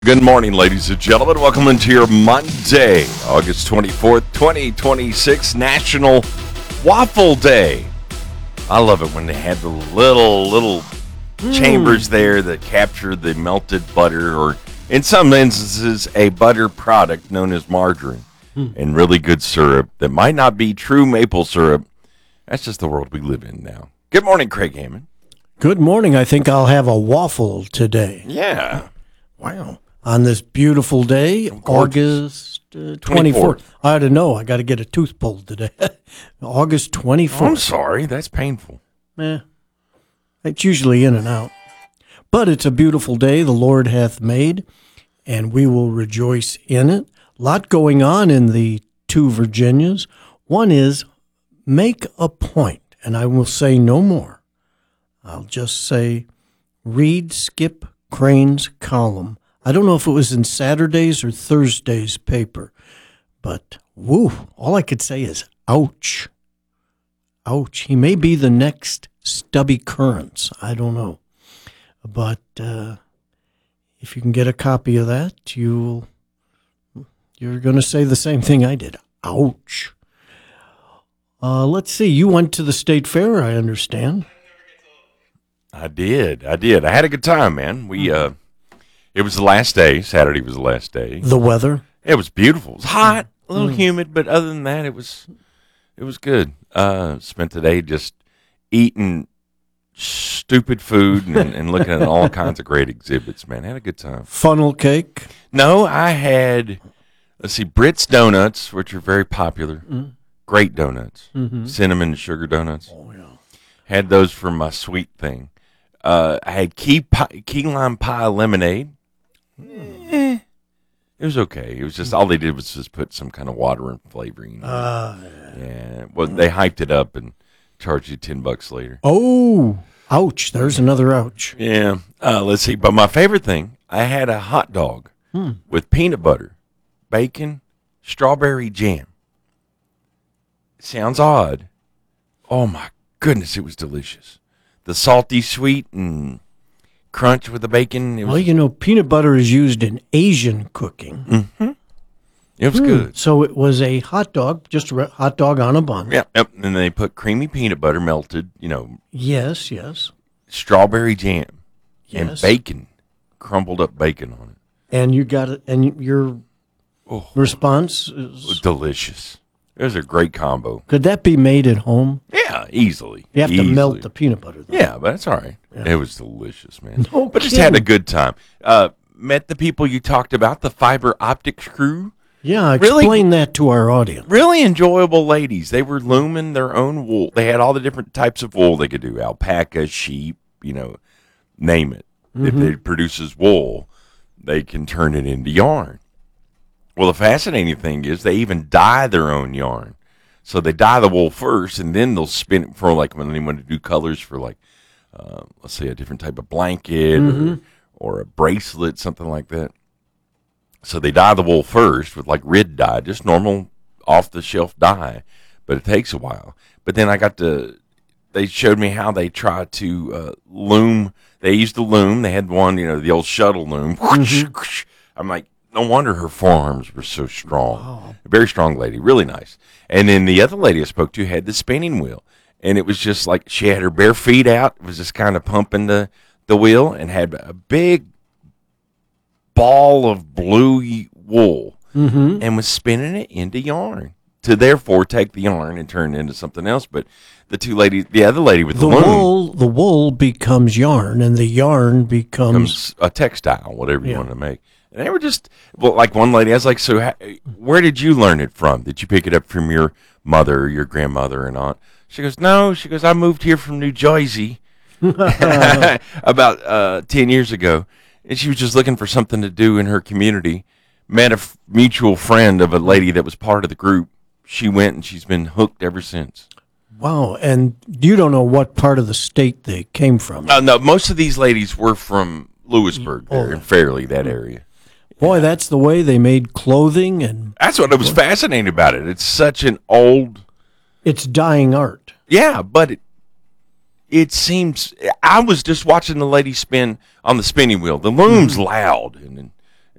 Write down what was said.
Good morning, ladies and gentlemen. Welcome into your Monday, August 24th, 2026, National Waffle Day. I love it when they have the little chambers there that capture the melted butter, or in some instances, a butter product known as margarine, and really good syrup that might not be true maple syrup. That's just the world we live in now. Good morning, Craig Hammond. Good morning. I think I'll have a waffle today. Yeah. Wow. On this beautiful day, August 24th. I don't know. I got to get a tooth pulled today. August 24th. I'm sorry. That's painful. It's usually in and out. But it's a beautiful day the Lord hath made, and we will rejoice in it. A lot going on in the two Virginias. One is make a point, and I will say no more. I'll just say read Skip Crane's column. I don't know if it was in Saturday's or Thursday's paper, but all I could say is ouch. Ouch. He may be the next Stubby Currents. I don't know. But if you can get a copy of that, you're going to say the same thing I did. Ouch. Let's see. You went to the State Fair, I understand. I did. I had a good time, man. It was the last day. Saturday was the last day. The weather? It was beautiful. It was hot, a little humid, but other than that, it was good. Spent the day just eating stupid food and looking at all kinds of great exhibits, man. Had a good time. Funnel cake? No, I had, Brits Donuts, which are very popular. Great donuts. Cinnamon and sugar donuts. Oh, yeah. Had those for my sweet thing. I had key lime pie lemonade. It was okay. It was just all they did was just put some kind of water and flavoring. Yeah. Well, they hyped it up and charged you $10 later. Oh, ouch! There's another ouch. Yeah. Let's see. But my favorite thing, I had a hot dog with peanut butter, bacon, strawberry jam. Sounds odd. Oh my goodness, it was delicious. The salty sweet and crunch with the bacon. Peanut butter is used in Asian cooking. It was good. So it was a hot dog, just a hot dog on a bun. Yep. And they put creamy peanut butter melted, Yes. strawberry jam, and Yes. bacon, crumbled up bacon on it. And you got it, and your response It was is, delicious. It was a great combo. could that be made at home? Yeah, easily. You have to Easily. melt the peanut butter, though. Yeah, but that's all right. It was delicious, man. No But just had a kidding. good time. Met the people you talked about, the fiber optics crew. Yeah, Really? explain that to our audience. Really enjoyable ladies. They were looming their own wool. They had all the different types of wool they could do. Alpaca, sheep, name it. If it produces wool, they can turn it into yarn. Well, the fascinating thing is they even dye their own yarn. So they dye the wool first, and then they'll spin it for, like, when they want to do colors for, like, let's say a different type of blanket or a bracelet, something like that. So they dye the wool first with, like, red dye, just normal off-the-shelf dye, but it takes a while. But then they showed me how they try to loom. They used the loom. They had one, the old shuttle loom. I'm like, no wonder her forearms were so strong. Wow. A very strong lady, really nice. And then the other lady I spoke to had the spinning wheel. And it was just like she had her bare feet out, was just kind of pumping the wheel, and had a big ball of blue wool and was spinning it into yarn to therefore take the yarn and turn it into something else. But the other lady with the loom, the wool becomes yarn, and the yarn becomes a textile, whatever you want to make. And they were just, like one lady, I was like, so where did you learn it from? Did you pick it up from your mother or your grandmother or not? She goes, no. She goes, I moved here from New Jersey about 10 years ago. And she was just looking for something to do in her community. Met a mutual friend of a lady that was part of the group. She went, and she's been hooked ever since. Wow, and you don't know what part of the state they came from. No, most of these ladies were from Lewisburg there in Fairleigh, that area. Boy, that's the way they made clothing, and That's what was fascinating about it. It's such an old... it's dying art. Yeah, but it seems... I was just watching the lady spin on the spinning wheel. The loom's loud, and